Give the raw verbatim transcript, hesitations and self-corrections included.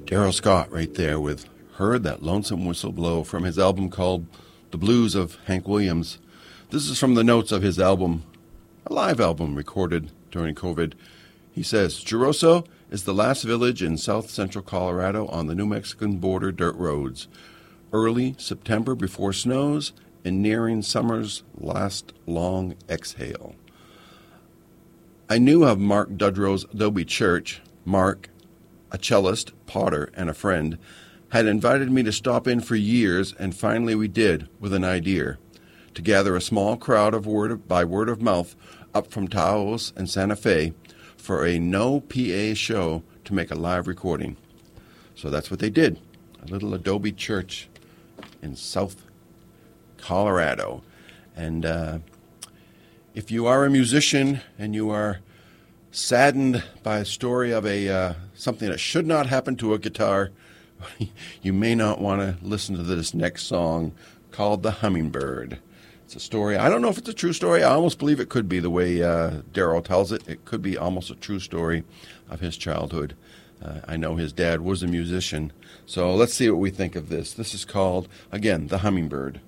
Darrell Scott right there with Heard That Lonesome Whistle Blow from his album called The Blues of Hank Williams. This is from the notes of his album, a live album recorded during COVID. He says, Geroso is the last village in south central Colorado on the New Mexican border dirt roads. Early September before snows and nearing summer's last long exhale. I knew of Mark Dudrow's Adobe Church. Mark, a cellist, potter, and a friend, had invited me to stop in for years, and finally we did, with an idea, to gather a small crowd of word by word of mouth up from Taos and Santa Fe for a no P A show to make a live recording. So that's what they did, a little Adobe Church in South Colorado. And uh, if you are a musician and you are saddened by a story of a uh, something that should not happen to a guitar, you may not want to listen to this next song called The Hummingbird. It's a story. I don't know if it's a true story. I almost believe it could be the way uh, Darrell tells it. It could be almost a true story of his childhood. Uh, I know his dad was a musician. So let's see what we think of this. This is called, again, The Hummingbird.